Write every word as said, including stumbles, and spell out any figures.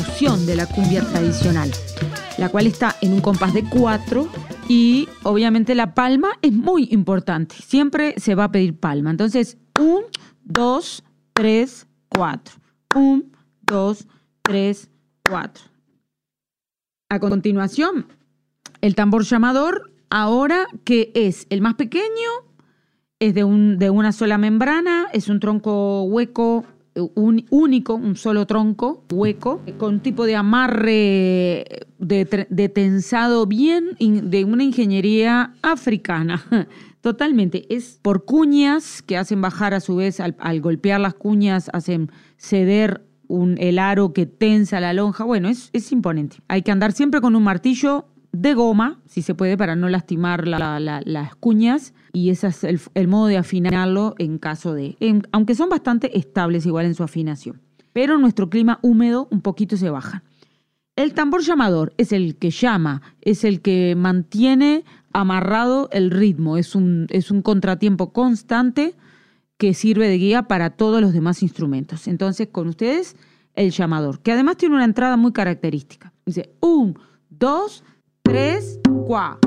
evolución de la cumbia tradicional, la cual está en un compás de cuatro y obviamente la palma es muy importante. Siempre se va a pedir palma. Entonces, un, dos, tres, cuatro. Un, dos, tres, cuatro. A continuación, el tambor llamador, ahora que es el más pequeño, es de, un, de una sola membrana, es un tronco hueco, un, único, un solo tronco hueco, con un tipo de amarre de, de tensado bien de una ingeniería africana. Totalmente. Es por cuñas que hacen bajar a su vez, al, al golpear las cuñas, hacen ceder un, el aro que tensa la lonja. Bueno, es, es imponente. Hay que andar siempre con un martillo de goma, si se puede, para no lastimar la, la, las cuñas. Y ese es el, el modo de afinarlo en caso de... En, aunque son bastante estables igual en su afinación. Pero en nuestro clima húmedo un poquito se baja. El tambor llamador es el que llama, es el que mantiene amarrado el ritmo. Es un, es un contratiempo constante que sirve de guía para todos los demás instrumentos. Entonces, con ustedes, el llamador, que además tiene una entrada muy característica. Dice un, dos, tres, cuatro.